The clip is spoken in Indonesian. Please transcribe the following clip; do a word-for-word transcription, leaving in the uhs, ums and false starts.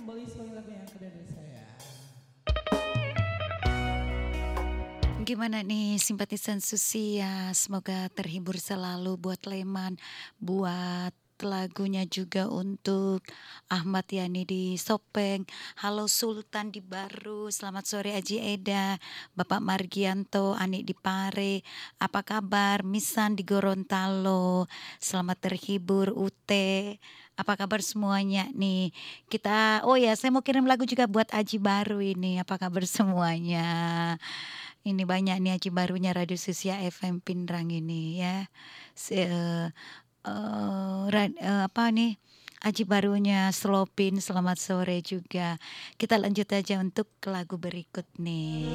kembali sebagai lagu yang kedua dari saya. Gimana nih simpatisan Susi ya, semoga terhibur selalu buat Leman, buat lagunya juga untuk Ahmad Yani di Sopeng, halo Sultan di Baru, selamat sore Aji Eda, Bapak Margianto, Ani di Pare, apa kabar Misan di Gorontalo, selamat terhibur Ute, apa kabar semuanya nih, kita, oh ya saya mau kirim lagu juga buat Aji Baru ini, apa kabar semuanya. Ini banyak nih aji barunya Radio Susia F M Pindrang ini ya. Se, eh, eh, rad- eh, apa nih? Aji barunya Slopin, selamat sore juga. Kita lanjut aja untuk lagu berikut nih.